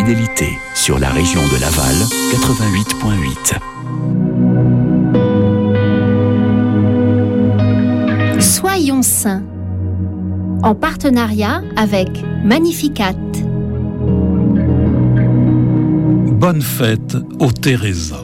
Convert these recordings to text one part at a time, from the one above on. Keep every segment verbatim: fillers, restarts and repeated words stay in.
Fidélité sur la région de Laval, quatre-vingt-huit point huit. Soyons saints, en partenariat avec Magnificat. Bonne fête aux Teresa.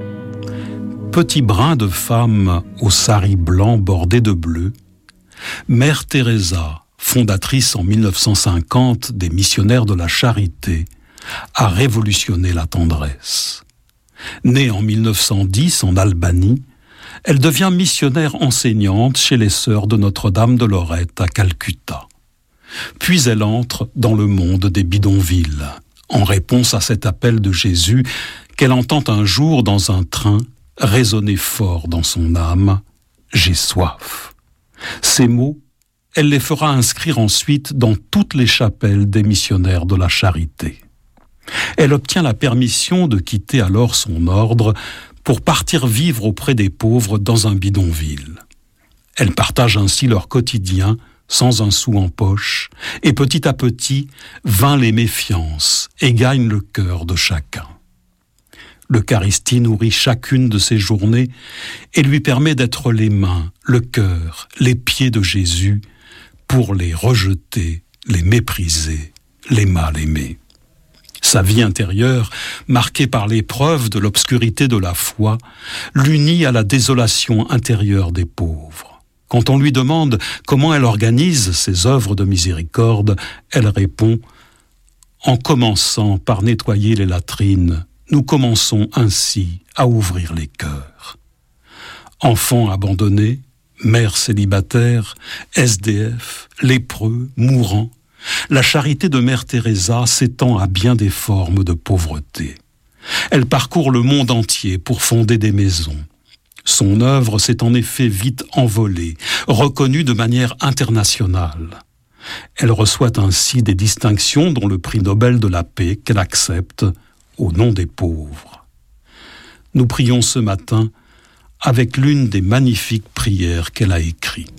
Petit brin de femme au sari blanc bordé de bleu, Mère Teresa, fondatrice en mille neuf cent cinquante des missionnaires de la charité, a révolutionné la tendresse. Née en mille neuf cent dix en Albanie, elle devient missionnaire enseignante chez les sœurs de Notre-Dame de Lorette à Calcutta. Puis elle entre dans le monde des bidonvilles, en réponse à cet appel de Jésus qu'elle entend un jour dans un train résonner fort dans son âme « J'ai soif ». Ces mots, elle les fera inscrire ensuite dans toutes les chapelles des missionnaires de la charité. Elle obtient la permission de quitter alors son ordre pour partir vivre auprès des pauvres dans un bidonville. Elle partage ainsi leur quotidien sans un sou en poche, et petit à petit vainc les méfiances et gagne le cœur de chacun. L'Eucharistie nourrit chacune de ses journées et lui permet d'être les mains, le cœur, les pieds de Jésus pour les rejeter, les mépriser, les mal aimer. Sa vie intérieure, marquée par l'épreuve de l'obscurité de la foi, l'unit à la désolation intérieure des pauvres. Quand on lui demande comment elle organise ses œuvres de miséricorde, elle répond « En commençant par nettoyer les latrines, nous commençons ainsi à ouvrir les cœurs. » Enfants abandonnés, mères célibataires, S D F, lépreux, mourants, la charité de Mère Teresa s'étend à bien des formes de pauvreté. Elle parcourt le monde entier pour fonder des maisons. Son œuvre s'est en effet vite envolée, reconnue de manière internationale. Elle reçoit ainsi des distinctions dont le prix Nobel de la paix qu'elle accepte au nom des pauvres. Nous prions ce matin avec l'une des magnifiques prières qu'elle a écrites.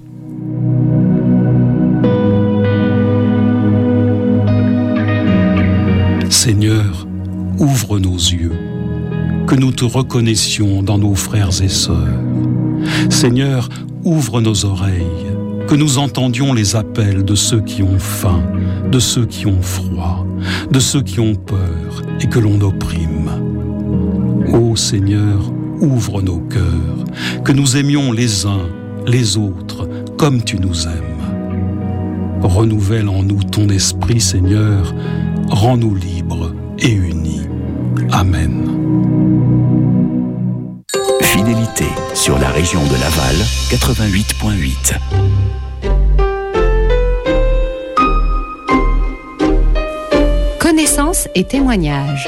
Seigneur, ouvre nos yeux, que nous te reconnaissions dans nos frères et sœurs. Seigneur, ouvre nos oreilles, que nous entendions les appels de ceux qui ont faim, de ceux qui ont froid, de ceux qui ont peur et que l'on opprime. Ô Seigneur, ouvre nos cœurs, que nous aimions les uns, les autres, comme tu nous aimes. Renouvelle en nous ton esprit, Seigneur, rends-nous libres et unis. Amen. Fidélité sur la région de Laval, quatre-vingt-huit point huit. Connaissance et témoignages.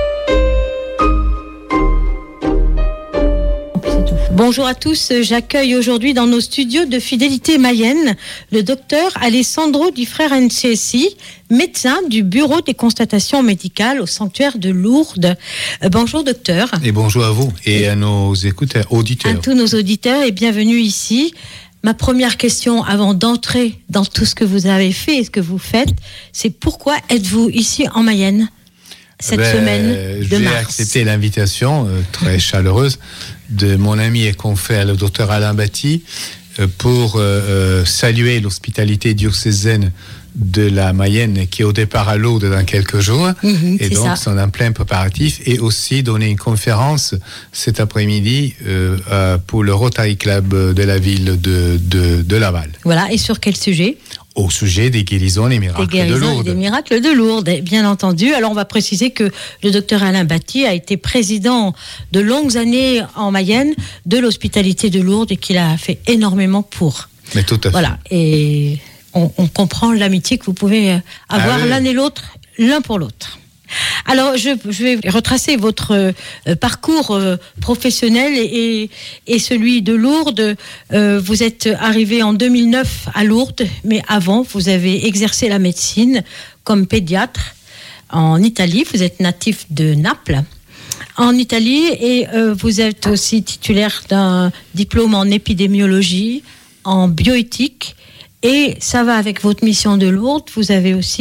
Bonjour à tous, j'accueille aujourd'hui dans nos studios de Fidélité Mayenne le docteur Alessandro Di Franceschi, médecin du bureau des constatations médicales au sanctuaire de Lourdes. Euh, bonjour docteur. Et bonjour à vous et à nos écouteurs, auditeurs. À tous nos auditeurs et bienvenue ici. Ma première question avant d'entrer dans tout ce que vous avez fait et ce que vous faites, c'est pourquoi êtes-vous ici en Mayenne cette ben, semaine de j'ai mars? J'ai accepté l'invitation euh, très chaleureuse de mon ami et confrère, le docteur Alain Batty, euh, pour euh, euh, saluer l'hospitalité diocésaine de la Mayenne qui est au départ à Lourdes dans quelques jours. Mmh, et donc, c'est en plein préparatif. Et aussi donner une conférence cet après-midi euh, euh, pour le Rotary Club de la ville de, de, de Laval. Voilà. Et sur quel sujet ? Au sujet des guérisons et des miracles des guérisons de Lourdes. Et des miracles de Lourdes, bien entendu. Alors, on va préciser que le docteur Alain Batty a été président de longues années en Mayenne de l'hospitalité de Lourdes et qu'il a fait énormément pour. Mais tout à fait. Voilà. Et on, on comprend l'amitié que vous pouvez avoir ah oui. l'un et l'autre, l'un pour l'autre. Alors, je, je vais retracer votre euh, parcours euh, professionnel et, et celui de Lourdes. Euh, vous êtes arrivé en deux mille neuf à Lourdes, mais avant, vous avez exercé la médecine comme pédiatre en Italie. Vous êtes natif de Naples, en Italie, et euh, vous êtes aussi titulaire d'un diplôme en épidémiologie, en bioéthique, et ça va avec votre mission de Lourdes. Vous avez aussi